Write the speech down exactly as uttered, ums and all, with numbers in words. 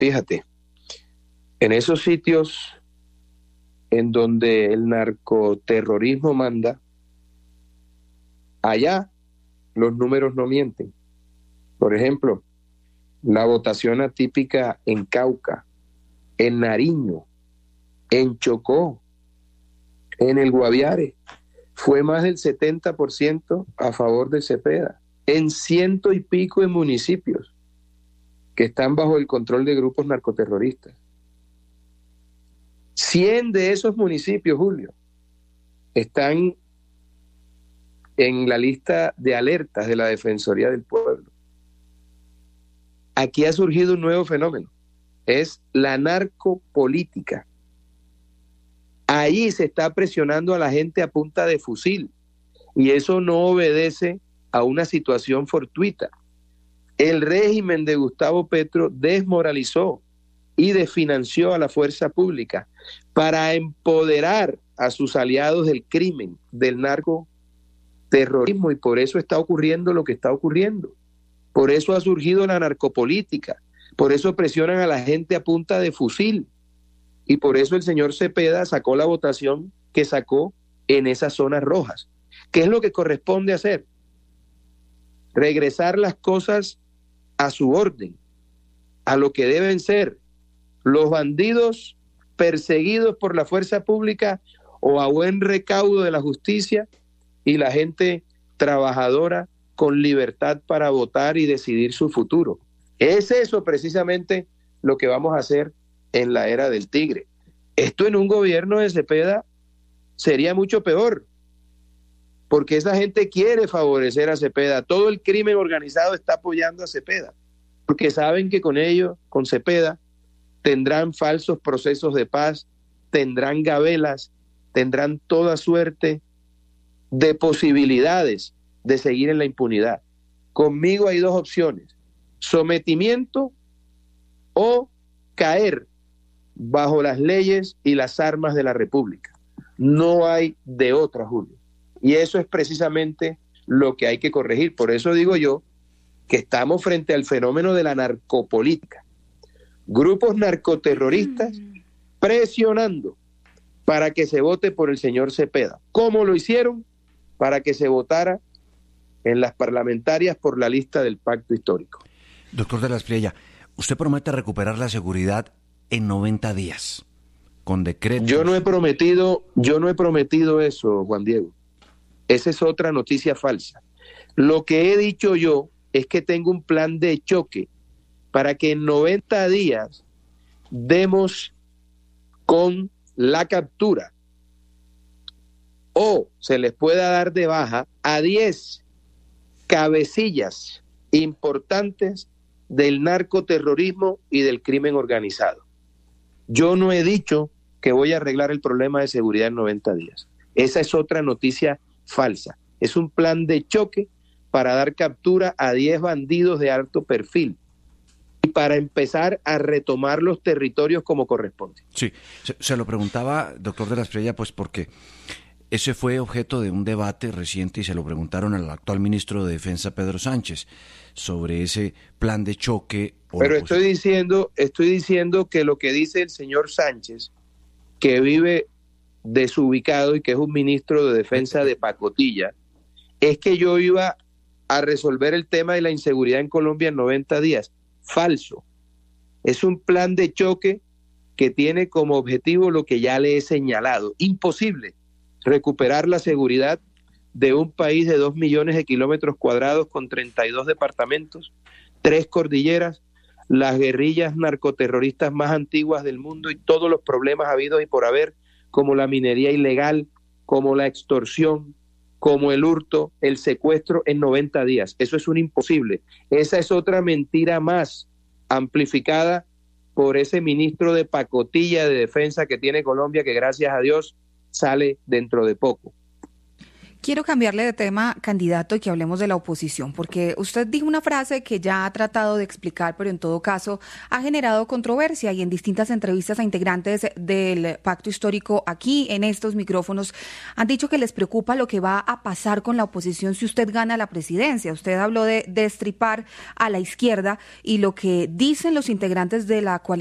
fíjate, en esos sitios en donde el narcoterrorismo manda, allá los números no mienten. Por ejemplo, la votación atípica en Cauca, en Nariño, en Chocó, en el Guaviare, fue más del setenta por ciento a favor de Cepeda, en ciento y pico de municipios que están bajo el control de grupos narcoterroristas. cien de esos municipios, Julio, están en la lista de alertas de la Defensoría del Pueblo. Aquí ha surgido un nuevo fenómeno, es la narcopolítica. Ahí se está presionando a la gente a punta de fusil, y eso no obedece a una situación fortuita. El régimen de Gustavo Petro desmoralizó y desfinanció a la fuerza pública para empoderar a sus aliados del crimen, del narcoterrorismo, y por eso está ocurriendo lo que está ocurriendo. Por eso ha surgido la narcopolítica, por eso presionan a la gente a punta de fusil, y por eso el señor Cepeda sacó la votación que sacó en esas zonas rojas. ¿Qué es lo que corresponde hacer? Regresar las cosas a su orden, a lo que deben ser los bandidos perseguidos por la fuerza pública o a buen recaudo de la justicia, y la gente trabajadora con libertad para votar y decidir su futuro. Es eso precisamente lo que vamos a hacer en la era del tigre. Esto en un gobierno de Cepeda sería mucho peor, porque esa gente quiere favorecer a Cepeda. Todo el crimen organizado está apoyando a Cepeda, porque saben que con ello, con Cepeda, tendrán falsos procesos de paz, tendrán gabelas, tendrán toda suerte de posibilidades de seguir en la impunidad. Conmigo hay dos opciones: sometimiento o caer bajo las leyes y las armas de la República. No hay de otra, Julio. Y eso es precisamente lo que hay que corregir. Por eso digo yo que estamos frente al fenómeno de la narcopolítica. Grupos narcoterroristas presionando para que se vote por el señor Cepeda. ¿Cómo lo hicieron? Para que se votara en las parlamentarias por la lista del pacto histórico. Doctor de la Espriella, usted promete recuperar la seguridad en noventa días, con decretos. Yo no he prometido, yo no he prometido eso, Juan Diego. Esa es otra noticia falsa. Lo que he dicho yo es que tengo un plan de choque para que en noventa días demos con la captura o se les pueda dar de baja a diez cabecillas importantes del narcoterrorismo y del crimen organizado. Yo no he dicho que voy a arreglar el problema de seguridad en noventa días. Esa es otra noticia falsa. Es un plan de choque para dar captura a diez bandidos de alto perfil y para empezar a retomar los territorios como corresponde. Sí, se, se lo preguntaba, doctor de la Espriella, pues porque ese fue objeto de un debate reciente y se lo preguntaron al actual ministro de Defensa, Pedro Sánchez, sobre ese plan de choque. Pero estoy diciendo, estoy diciendo que lo que dice el señor Sánchez, que vive desubicado y que es un ministro de Defensa de pacotilla, es que yo iba a resolver el tema de la inseguridad en Colombia en noventa días. Falso. Es un plan de choque que tiene como objetivo lo que ya le he señalado. Imposible recuperar la seguridad de un país de dos millones de kilómetros cuadrados con treinta y dos departamentos, tres cordilleras, las guerrillas narcoterroristas más antiguas del mundo y todos los problemas habidos y por haber, como la minería ilegal, como la extorsión, como el hurto, el secuestro en noventa días. Eso es un imposible. Esa es otra mentira más amplificada por ese ministro de pacotilla de defensa que tiene Colombia, que gracias a Dios sale dentro de poco. Quiero cambiarle de tema, candidato, y que hablemos de la oposición, porque usted dijo una frase que ya ha tratado de explicar, pero en todo caso ha generado controversia, y en distintas entrevistas a integrantes del Pacto Histórico aquí en estos micrófonos han dicho que les preocupa lo que va a pasar con la oposición si usted gana la presidencia. Usted habló de destripar a la izquierda, y lo que dicen los integrantes de la coalición